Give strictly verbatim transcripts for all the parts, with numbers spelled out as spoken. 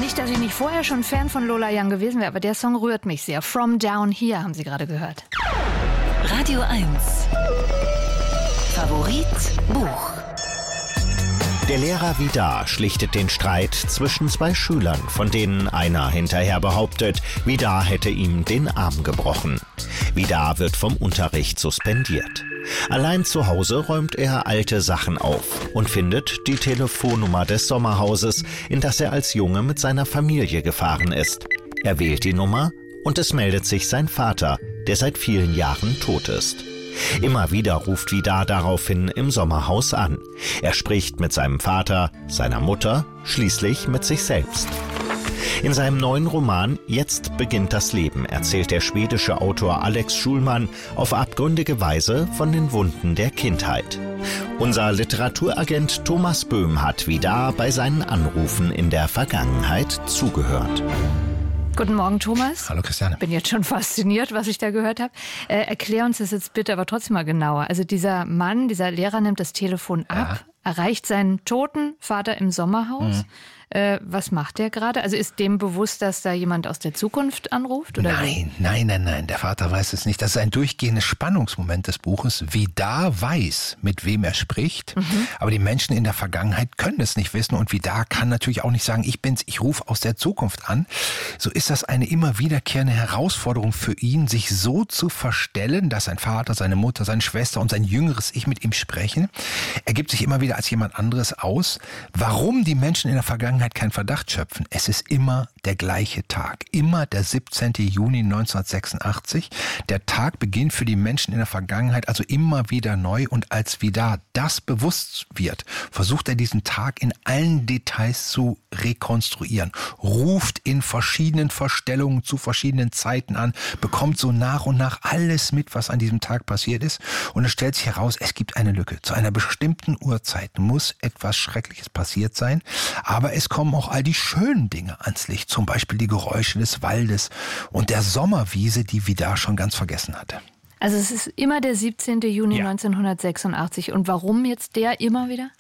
Nicht, dass ich nicht vorher schon Fan von Lola Young gewesen wäre, aber der Song rührt mich sehr. From Down Here haben Sie gerade gehört. Radio eins. Favorit Buch. Der Lehrer Vidar schlichtet den Streit zwischen zwei Schülern, von denen einer hinterher behauptet, Vidar hätte ihm den Arm gebrochen. Vidar wird vom Unterricht suspendiert. Allein zu Hause räumt er alte Sachen auf und findet die Telefonnummer des Sommerhauses, in das er als Junge mit seiner Familie gefahren ist. Er wählt die Nummer und es meldet sich sein Vater, der seit vielen Jahren tot ist. Immer wieder ruft Vidar daraufhin im Sommerhaus an. Er spricht mit seinem Vater, seiner Mutter, schließlich mit sich selbst. In seinem neuen Roman Jetzt beginnt das Leben erzählt der schwedische Autor Alex Schulman auf abgründige Weise von den Wunden der Kindheit. Unser Literaturagent Thomas Böhm hat Vidar bei seinen Anrufen in der Vergangenheit zugehört. Guten Morgen, Thomas. Hallo, Christiane. Bin jetzt schon fasziniert, was ich da gehört habe. Äh, erklär uns das jetzt bitte aber trotzdem mal genauer. Also dieser Mann, dieser Lehrer nimmt das Telefon ab, ja. erreicht seinen toten Vater im Sommerhaus. Mhm. Äh, was macht der gerade? Also ist dem bewusst, dass da jemand aus der Zukunft anruft? Oder nein, wie? nein, nein, nein. Der Vater weiß es nicht. Das ist ein durchgehendes Spannungsmoment des Buches. Vidar weiß, mit wem er spricht. Mhm. Aber die Menschen in der Vergangenheit können es nicht wissen. Und Vidar kann natürlich auch nicht sagen, ich bin's, ich rufe aus der Zukunft an. So ist das eine immer wiederkehrende Herausforderung für ihn, sich so zu verstellen, dass sein Vater, seine Mutter, seine Schwester und sein jüngeres Ich mit ihm sprechen. Er gibt sich immer wieder als jemand anderes aus. Warum die Menschen in der Vergangenheit keinen Verdacht schöpfen. Es ist immer der gleiche Tag. Immer der siebzehnten Juni neunzehnhundertsechsundachtzig. Der Tag beginnt für die Menschen in der Vergangenheit also immer wieder neu. Und als Vidar das bewusst wird, versucht er diesen Tag in allen Details zu rekonstruieren. Ruft in verschiedenen Verstellungen zu verschiedenen Zeiten an. Bekommt so nach und nach alles mit, was an diesem Tag passiert ist. Und es stellt sich heraus, es gibt eine Lücke. Zu einer bestimmten Uhrzeit muss etwas Schreckliches passiert sein. Aber es kommen auch all die schönen Dinge ans Licht, zum Beispiel die Geräusche des Waldes und der Sommerwiese, die Vidar schon ganz vergessen hatte. Also es ist immer der siebzehnten Juni ja. neunzehnhundertsechsundachtzig. Und warum jetzt der immer wieder?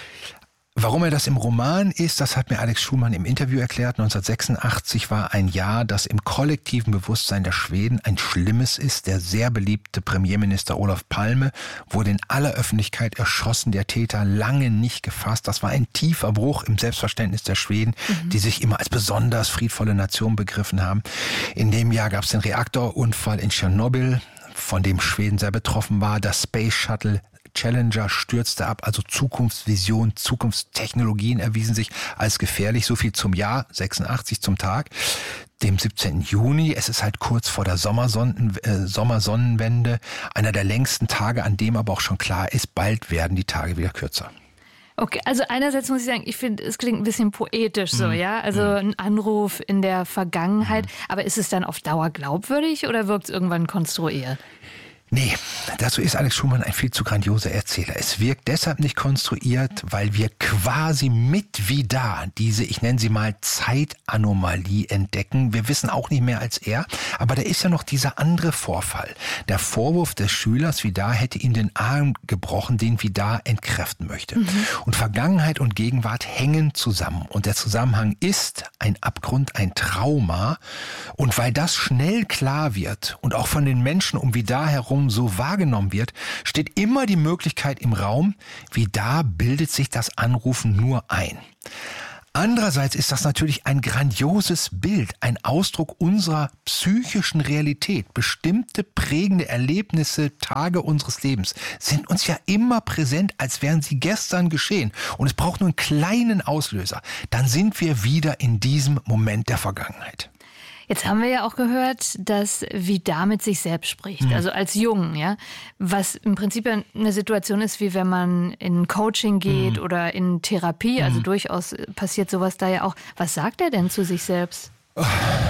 Warum er das im Roman ist, das hat mir Alex Schulman im Interview erklärt. neunzehnhundertsechsundachtzig war ein Jahr, das im kollektiven Bewusstsein der Schweden ein schlimmes ist. Der sehr beliebte Premierminister Olof Palme wurde in aller Öffentlichkeit erschossen, der Täter lange nicht gefasst. Das war ein tiefer Bruch im Selbstverständnis der Schweden, mhm. die sich immer als besonders friedvolle Nation begriffen haben. In dem Jahr gab es den Reaktorunfall in Tschernobyl, von dem Schweden sehr betroffen war. Das Space Shuttle Challenger stürzte ab, also Zukunftsvision, Zukunftstechnologien erwiesen sich als gefährlich. So viel zum Jahr, sechsundachtzig zum Tag, dem siebzehnten Juni. Es ist halt kurz vor der Sommersonnen, äh, Sommersonnenwende, einer der längsten Tage, an dem aber auch schon klar ist, bald werden die Tage wieder kürzer. Okay, also einerseits muss ich sagen, ich finde, es klingt ein bisschen poetisch so, mhm. ja, also ein Anruf in der Vergangenheit, mhm. aber ist es dann auf Dauer glaubwürdig oder wirkt es irgendwann konstruiert? Nee, dazu ist Alex Schulman ein viel zu grandioser Erzähler. Es wirkt deshalb nicht konstruiert, weil wir quasi mit Vidar diese, ich nenne sie mal Zeitanomalie entdecken. Wir wissen auch nicht mehr als er, aber da ist ja noch dieser andere Vorfall. Der Vorwurf des Schülers, Vidar hätte ihm den Arm gebrochen, den Vidar entkräften möchte. Mhm. Und Vergangenheit und Gegenwart hängen zusammen. Und der Zusammenhang ist ein Abgrund, ein Trauma. Und weil das schnell klar wird und auch von den Menschen um Vidar herum so wahrgenommen wird, steht immer die Möglichkeit im Raum, Vidar bildet sich das Anrufen nur ein. Andererseits ist das natürlich ein grandioses Bild, ein Ausdruck unserer psychischen Realität. Bestimmte prägende Erlebnisse, Tage unseres Lebens sind uns ja immer präsent, als wären sie gestern geschehen. Und es braucht nur einen kleinen Auslöser. Dann sind wir wieder in diesem Moment der Vergangenheit. Jetzt haben wir ja auch gehört, dass Vidar mit sich selbst spricht, mhm. also als Jungen, ja, was im Prinzip eine Situation ist, wie wenn man in Coaching geht mhm. oder in Therapie, also mhm. durchaus passiert sowas da ja auch. Was sagt er denn zu sich selbst? Oh,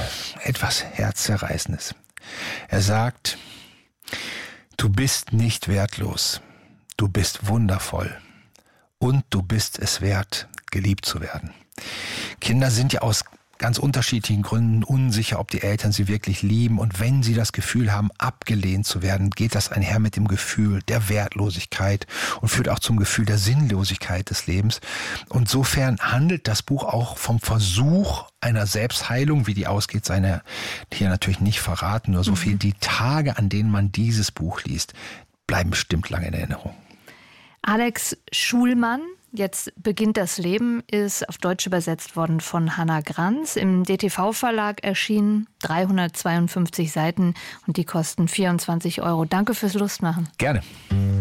etwas Herzzerreißendes. Er sagt, du bist nicht wertlos, du bist wundervoll und du bist es wert, geliebt zu werden. Kinder sind ja aus ganz unterschiedlichen Gründen unsicher, ob die Eltern sie wirklich lieben. Und wenn sie das Gefühl haben, abgelehnt zu werden, geht das einher mit dem Gefühl der Wertlosigkeit und führt auch zum Gefühl der Sinnlosigkeit des Lebens. Und insofern handelt das Buch auch vom Versuch einer Selbstheilung. Wie die ausgeht, sei hier natürlich nicht verraten. Nur so viel, die Tage, an denen man dieses Buch liest, bleiben bestimmt lange in Erinnerung. Alex Schulmann, Jetzt beginnt das Leben, ist auf Deutsch übersetzt worden von Hannah Granz, im D T V-Verlag erschienen, dreihundertzweiundfünfzig Seiten und die kosten vierundzwanzig Euro. Danke fürs Lustmachen. Gerne.